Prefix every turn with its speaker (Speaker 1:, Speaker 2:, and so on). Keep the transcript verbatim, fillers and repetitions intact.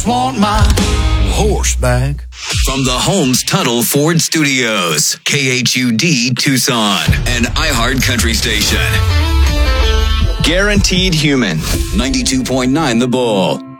Speaker 1: just want my horse back.
Speaker 2: From the Holmes Tuttle Ford Studios, K H U D Tucson, and iHeart Country Station. Guaranteed Human, ninety-two point nine The Bull.